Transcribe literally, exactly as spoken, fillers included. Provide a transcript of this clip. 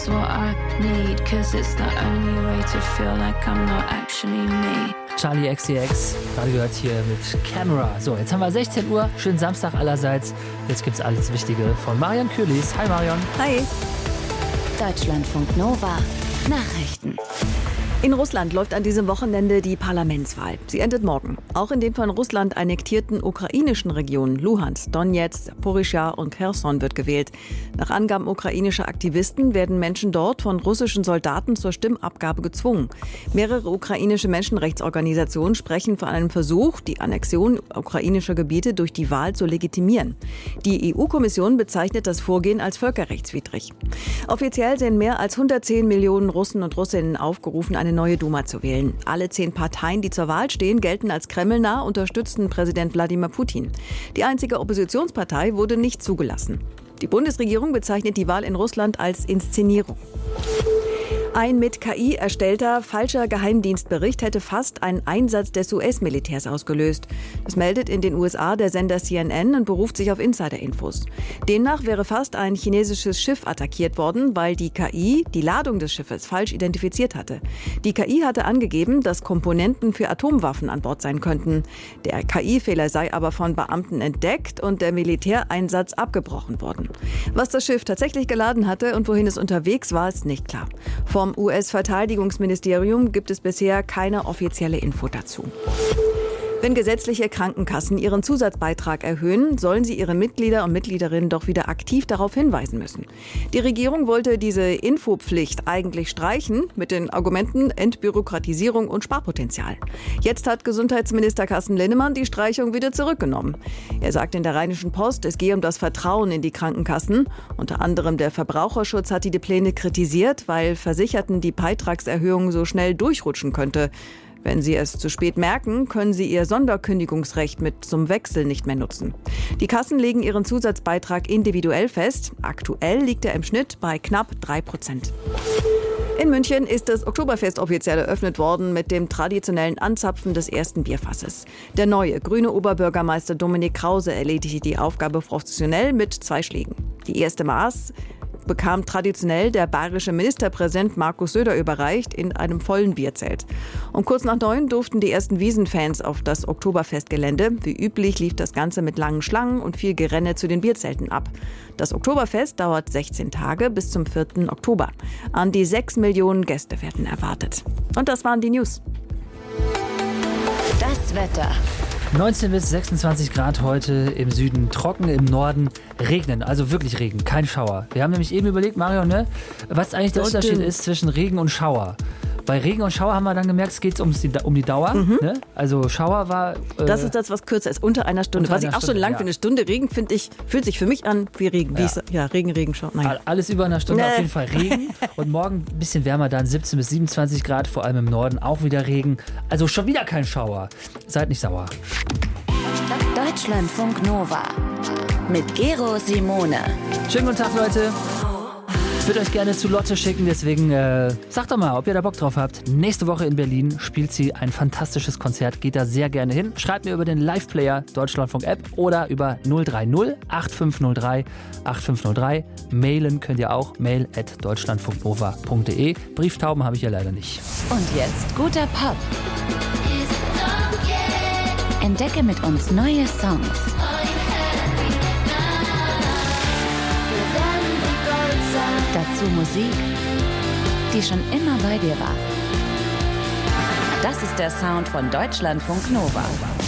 what I need, cause it's the only way to feel like I'm not actually me. Charli X C X, gerade gehört hier mit Camera. So, jetzt haben wir sechzehn Uhr, schönen Samstag allerseits. Jetzt gibt's alles Wichtige von Marion Kühlis. Hi Marion. Hi. Deutschlandfunk Nova Nachrichten. In Russland läuft an diesem Wochenende die Parlamentswahl. Sie endet morgen. Auch in den von Russland annektierten ukrainischen Regionen Luhansk, Donetsk, Zaporizhzhia und Cherson wird gewählt. Nach Angaben ukrainischer Aktivisten werden Menschen dort von russischen Soldaten zur Stimmabgabe gezwungen. Mehrere ukrainische Menschenrechtsorganisationen sprechen von einem Versuch, die Annexion ukrainischer Gebiete durch die Wahl zu legitimieren. Die E U-Kommission bezeichnet das Vorgehen als völkerrechtswidrig. Offiziell sind mehr als hundertzehn Millionen Russen und Russinnen aufgerufen, eine neue Duma zu wählen. Alle zehn Parteien, die zur Wahl stehen, gelten als kremlnah, unterstützen Präsident Wladimir Putin. Die einzige Oppositionspartei wurde nicht zugelassen. Die Bundesregierung bezeichnet die Wahl in Russland als Inszenierung. Ein mit K I erstellter falscher Geheimdienstbericht hätte fast einen Einsatz des U S-Militärs ausgelöst. Das meldet in den U S A der Sender C N N und beruft sich auf Insider-Infos. Demnach wäre fast ein chinesisches Schiff attackiert worden, weil die K I die Ladung des Schiffes falsch identifiziert hatte. Die K I hatte angegeben, dass Komponenten für Atomwaffen an Bord sein könnten. Der K I-Fehler sei aber von Beamten entdeckt und der Militäreinsatz abgebrochen worden. Was das Schiff tatsächlich geladen hatte und wohin es unterwegs war, ist nicht klar. Vom U S-Verteidigungsministerium gibt es bisher keine offizielle Info dazu. Wenn gesetzliche Krankenkassen ihren Zusatzbeitrag erhöhen, sollen sie ihre Mitglieder und Mitgliederinnen doch wieder aktiv darauf hinweisen müssen. Die Regierung wollte diese Infopflicht eigentlich streichen mit den Argumenten Entbürokratisierung und Sparpotenzial. Jetzt hat Gesundheitsminister Carsten Linnemann die Streichung wieder zurückgenommen. Er sagt in der Rheinischen Post, es gehe um das Vertrauen in die Krankenkassen. Unter anderem der Verbraucherschutz hat die Pläne kritisiert, weil Versicherten die Beitragserhöhung so schnell durchrutschen könnte. Wenn sie es zu spät merken, können sie ihr Sonderkündigungsrecht mit zum Wechsel nicht mehr nutzen. Die Kassen legen ihren Zusatzbeitrag individuell fest. Aktuell liegt er im Schnitt bei knapp drei Prozent. In München ist das Oktoberfest offiziell eröffnet worden mit dem traditionellen Anzapfen des ersten Bierfasses. Der neue grüne Oberbürgermeister Dominik Krause erledigte die Aufgabe professionell mit zwei Schlägen. Die erste Maß bekam traditionell der bayerische Ministerpräsident Markus Söder überreicht in einem vollen Bierzelt. Um kurz nach neun durften die ersten Wiesenfans auf das Oktoberfestgelände. Wie üblich lief das Ganze mit langen Schlangen und viel Gerenne zu den Bierzelten ab. Das Oktoberfest dauert sechzehn Tage bis zum vierten Oktober. An die sechs Millionen Gäste werden erwartet. Und das waren die News. Das Wetter. neunzehn bis sechsundzwanzig Grad heute, im Süden trocken, im Norden regnen, also wirklich Regen, kein Schauer. Wir haben nämlich eben überlegt, Marion, ne, was eigentlich der Das Unterschied stimmt. ist zwischen Regen und Schauer. Bei Regen und Schauer haben wir dann gemerkt, es geht um die, um die Dauer. Mhm. Ne? Also Schauer war... Äh, Das ist das, was kürzer ist, unter einer Stunde. Unter Was ich einer auch schon Stunde, lang ja. für eine Stunde Regen finde ich, fühlt sich für mich an wie Regen. Wie Ja. ich, sa- ja, Regen, Regen, Schau. Nein. alles über einer Stunde Nee. auf jeden Fall Regen. Und morgen ein bisschen wärmer dann, siebzehn bis siebenundzwanzig Grad, vor allem im Norden auch wieder Regen. Also schon wieder kein Schauer. Seid nicht sauer. Deutschlandfunk Nova mit Gero Simone. Schönen guten Tag, Leute. Ich würde euch gerne zu Lotte schicken, deswegen äh, sagt doch mal, ob ihr da Bock drauf habt. Nächste Woche in Berlin spielt sie ein fantastisches Konzert. Geht da sehr gerne hin. Schreibt mir über den Live-Player Deutschlandfunk-App oder über null drei null acht fünf null drei acht fünf null drei. Mailen könnt ihr auch, mail at deutschlandfunknova punkt de. Brieftauben habe ich ja leider nicht. Und jetzt guter Pop. Entdecke mit uns neue Songs. Dazu Musik, die schon immer bei dir war. Das ist der Sound von Deutschlandfunk Nova.